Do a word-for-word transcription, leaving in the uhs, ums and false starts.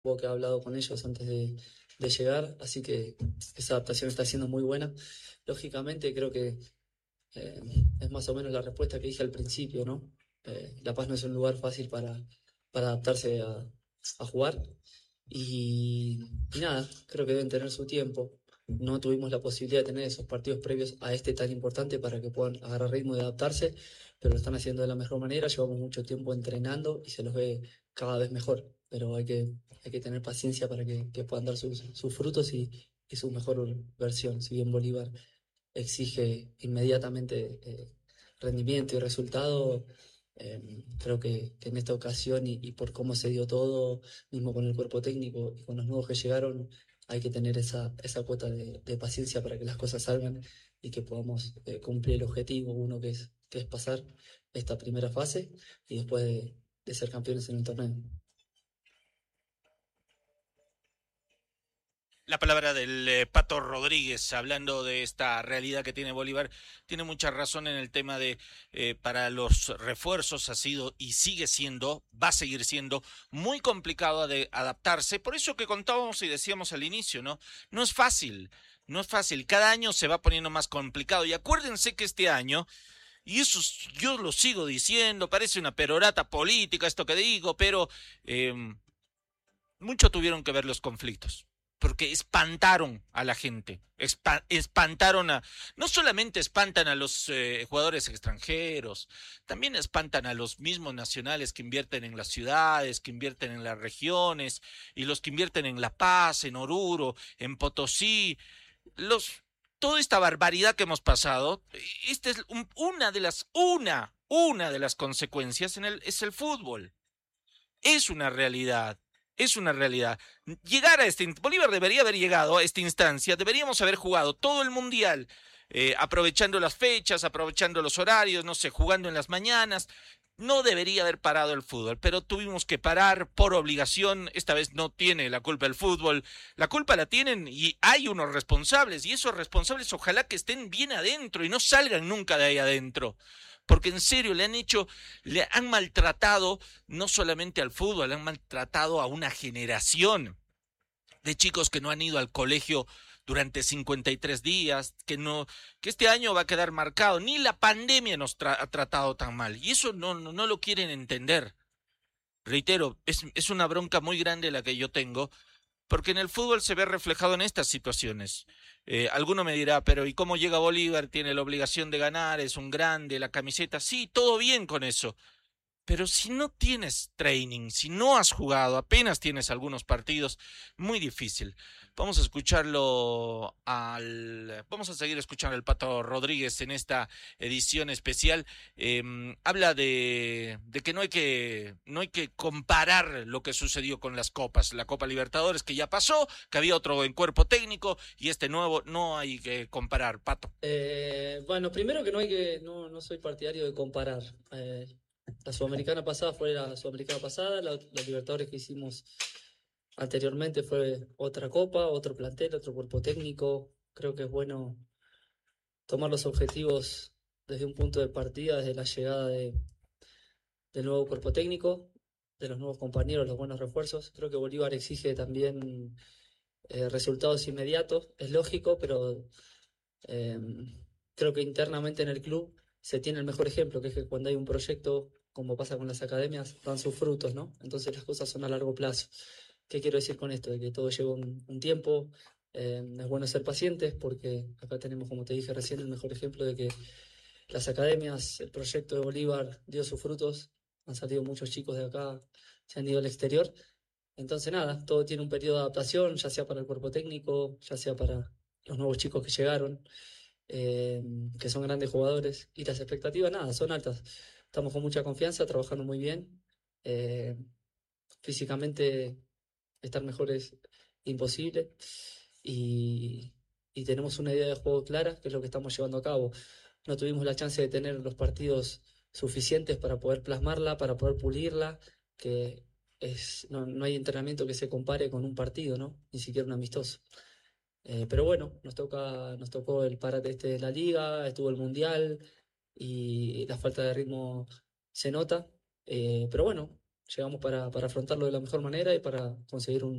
Hubo que he hablado con ellos antes de, de llegar, así que esa adaptación está siendo muy buena. Lógicamente, creo que eh, es más o menos la respuesta que dije al principio, ¿no? Eh, La Paz no es un lugar fácil para, para adaptarse a, a jugar. Y, y nada, creo que deben tener su tiempo. No tuvimos la posibilidad de tener esos partidos previos a este tan importante para que puedan agarrar ritmo y adaptarse, pero lo están haciendo de la mejor manera. Llevamos mucho tiempo entrenando y se los ve cada vez mejor, pero hay que, hay que tener paciencia para que, que puedan dar sus, sus frutos y, y su mejor versión. Si bien Bolívar exige inmediatamente eh, rendimiento y resultado, eh, creo que, que en esta ocasión y, y por cómo se dio todo, mismo con el cuerpo técnico y con los nuevos que llegaron, hay que tener esa, esa cuota de, de paciencia para que las cosas salgan y que podamos eh, cumplir el objetivo, uno que es, que es pasar esta primera fase y después de, de ser campeones en el torneo. La palabra del eh, Pato Rodríguez, hablando de esta realidad que tiene Bolívar, tiene mucha razón en el tema de eh, para los refuerzos ha sido y sigue siendo, va a seguir siendo muy complicado de adaptarse. Por eso que contábamos y decíamos al inicio, ¿no? No es fácil, no es fácil. Cada año se va poniendo más complicado. Y acuérdense que este año, y eso yo lo sigo diciendo, parece una perorata política esto que digo, pero eh, mucho tuvieron que ver los conflictos, porque espantaron a la gente, espa espantaron a, no solamente espantan a los eh, jugadores extranjeros, también espantan a los mismos nacionales que invierten en las ciudades, que invierten en las regiones, y los que invierten en La Paz, en Oruro, en Potosí, los, toda esta barbaridad que hemos pasado, esta es un, una de las, una, una de las consecuencias en el, es el fútbol. Es una realidad, es una realidad. Llegar a este, Bolívar debería haber llegado a esta instancia, deberíamos haber jugado todo el mundial, eh, aprovechando las fechas, aprovechando los horarios, no sé, jugando en las mañanas. No debería haber parado el fútbol, pero tuvimos que parar por obligación. Esta vez no tiene la culpa el fútbol, la culpa la tienen y hay unos responsables, y esos responsables ojalá que estén bien adentro y no salgan nunca de ahí adentro, porque en serio le han hecho, le han maltratado no solamente al fútbol, le han maltratado a una generación de chicos que no han ido al colegio durante cincuenta y tres días, que no, que este año va a quedar marcado, ni la pandemia nos tra ha tratado tan mal, y eso no, no, no lo quieren entender. Reitero, es, es una bronca muy grande la que yo tengo, porque en el fútbol se ve reflejado en estas situaciones. Eh, alguno me dirá, pero ¿y cómo llega Bolívar? Tiene la obligación de ganar, es un grande, la camiseta. Sí, todo bien con eso. Pero si no tienes training, si no has jugado, apenas tienes algunos partidos, muy difícil. Vamos a escucharlo al. Vamos a seguir escuchando al Pato Rodríguez en esta edición especial. Eh, habla de, de que no hay que no hay que comparar lo que sucedió con las copas. La Copa Libertadores que ya pasó, que había otro en cuerpo técnico y este nuevo no hay que comparar, Pato. Eh, bueno, primero que no hay que, no, no soy partidario de comparar. Eh, la Sudamericana pasada fue la Sudamericana pasada, la, la Libertadores que hicimos anteriormente fue otra copa, otro plantel, otro cuerpo técnico. Creo que es bueno tomar los objetivos desde un punto de partida, desde la llegada de, del nuevo cuerpo técnico, de los nuevos compañeros, los buenos refuerzos. Creo que Bolívar exige también eh, resultados inmediatos, es lógico, pero eh, creo que internamente en el club se tiene el mejor ejemplo, que es que cuando hay un proyecto, como pasa con las academias, dan sus frutos, ¿no? Entonces las cosas son a largo plazo. ¿Qué quiero decir con esto? De que todo lleva un, un tiempo, eh, es bueno ser pacientes porque acá tenemos, como te dije recién, el mejor ejemplo de que las academias, el proyecto de Bolívar dio sus frutos, han salido muchos chicos de acá, se han ido al exterior. Entonces nada, todo tiene un periodo de adaptación, ya sea para el cuerpo técnico, ya sea para los nuevos chicos que llegaron, eh, que son grandes jugadores, y las expectativas nada, son altas. Estamos con mucha confianza, trabajando muy bien. eh, Físicamente estar mejor es imposible y, y tenemos una idea de juego clara, que es lo que estamos llevando a cabo. No tuvimos la chance de tener los partidos suficientes para poder plasmarla, para poder pulirla, que es, no, no hay entrenamiento que se compare con un partido, ¿no? Ni siquiera un amistoso. Eh, pero bueno, nos toca, nos tocó el parate este de la liga, estuvo el mundial y la falta de ritmo se nota. Eh, pero bueno, llegamos para, para afrontarlo de la mejor manera y para conseguir un